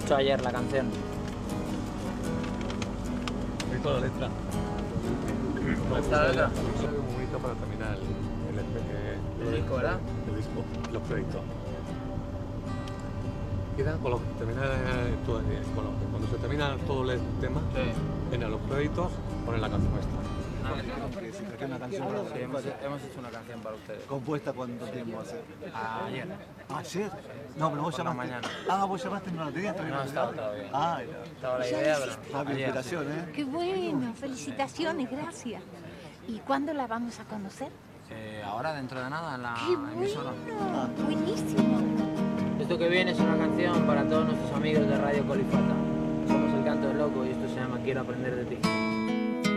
escuchado ayer la canción. ¿Has visto la letra? ¿Está la letra? Es algo muy bonito para terminar El disco, ¿verdad? El disco, los créditos. Queda con lo que termina cuando se termina todo el tema, en los créditos ponen la canción esta. Una canción Sí, hemos hecho una canción para ustedes. ¿Compuesta cuánto tiempo hace? Ayer. ¿Ayer? No, pero vos Por la llamaste. mañana. Ah, vos llamaste y no la tenías todavía. No estaba todavía. Ah, ya. Estaba la idea, pero Rápida ayer. inspiración, ¿eh? Qué bueno, felicitaciones, gracias. ¿Y cuándo la vamos a conocer? Ahora, dentro de nada, en la ¡Qué emisora. bueno! Buenísimo. Esto que viene es una canción para todos nuestros amigos de Radio Colifata. Somos El Canto del Loco y esto se llama Quiero aprender de ti.